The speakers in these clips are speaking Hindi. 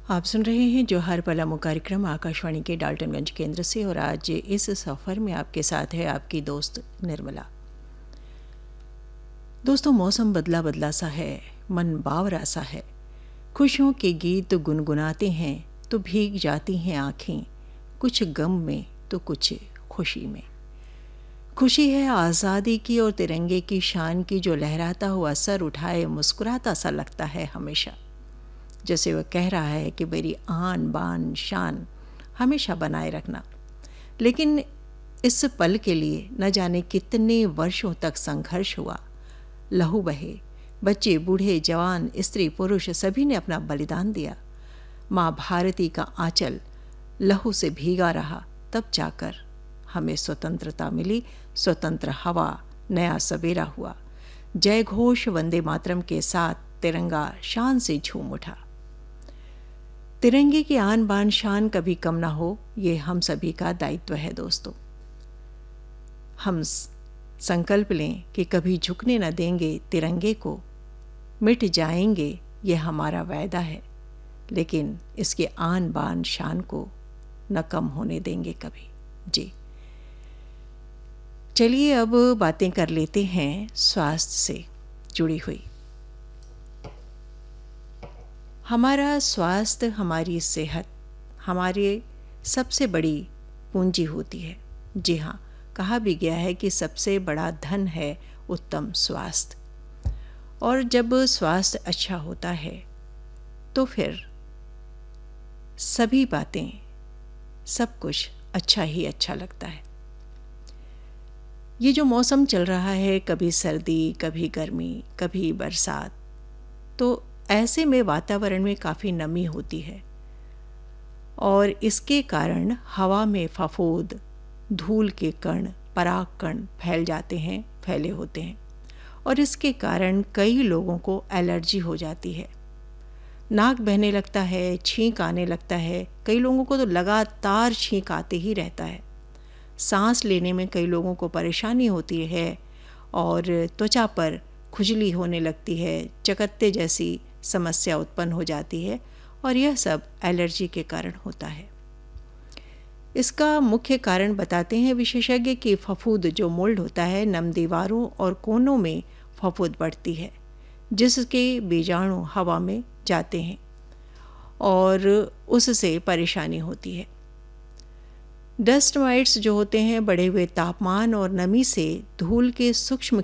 आप सुन रहे हैं जो हर पल कार्यक्रम आकाशवाणी के डाल्टनगंज केंद्र से, और आज इस सफ़र में आपके साथ है आपकी दोस्त निर्मला। दोस्तों, मौसम बदला बदला सा है, मन बावरा सा है। खुशियों के गीत गुनगुनाते हैं तो भीग जाती हैं आँखें, कुछ गम में तो कुछ खुशी में। खुशी है आज़ादी की और तिरंगे की शान की, जो लहराता हुआ सर उठाए मुस्कुराता सा लगता है हमेशा। जैसे वह कह रहा है कि मेरी आन बान शान हमेशा बनाए रखना। लेकिन इस पल के लिए न जाने कितने वर्षों तक संघर्ष हुआ। लहू बहे, बच्चे बूढ़े जवान स्त्री पुरुष सभी ने अपना बलिदान दिया। माँ भारती का आंचल लहू से भीगा रहा, तब जाकर हमें स्वतंत्रता मिली। स्वतंत्र हवा, नया सवेरा हुआ। जय घोष वंदे मातरम के साथ तिरंगा शान से झूम उठा। तिरंगे की आन बान शान कभी कम ना हो, ये हम सभी का दायित्व है दोस्तों। हम संकल्प लें कि कभी झुकने न देंगे तिरंगे को, मिट जाएंगे ये हमारा वायदा है, लेकिन इसके आन बान शान को न कम होने देंगे कभी। जी चलिए अब बातें कर लेते हैं स्वास्थ्य से जुड़ी हुई। हमारा स्वास्थ्य, हमारी सेहत हमारी सबसे बड़ी पूंजी होती है। जी हाँ, कहा भी गया है कि सबसे बड़ा धन है उत्तम स्वास्थ्य। और जब स्वास्थ्य अच्छा होता है तो फिर सभी बातें, सब कुछ अच्छा ही अच्छा लगता है। ये जो मौसम चल रहा है, कभी सर्दी, कभी गर्मी, कभी बरसात, तो ऐसे में वातावरण में काफ़ी नमी होती है और इसके कारण हवा में फफूंद, धूल के कण, पराग कण फैले होते हैं और इसके कारण कई लोगों को एलर्जी हो जाती है। नाक बहने लगता है, छींक आने लगता है। कई लोगों को तो लगातार छींक आते ही रहता है। सांस लेने में कई लोगों को परेशानी होती है और त्वचा पर खुजली होने लगती है, चकत्ते जैसी समस्या उत्पन्न हो जाती है, और यह सब एलर्जी के कारण होता है। इसका मुख्य कारण बताते हैं विशेषज्ञ कि फफूंद जो मोल्ड होता है, नम दीवारों और कोनों में फफूंद बढ़ती है, जिसके बीजाणु हवा में जाते हैं और उससे परेशानी होती है। डस्ट माइट्स जो होते हैं, बढ़े हुए तापमान और नमी से धूल के सूक्ष्म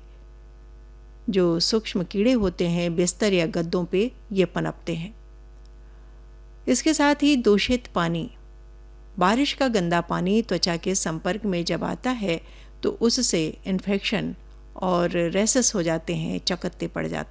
कीड़े होते हैं, बिस्तर या गद्दों पे ये पनपते हैं। इसके साथ ही दूषित पानी, बारिश का गंदा पानी त्वचा के संपर्क में जब आता है तो उससे इन्फेक्शन और रेसेस हो जाते हैं, चकत्ते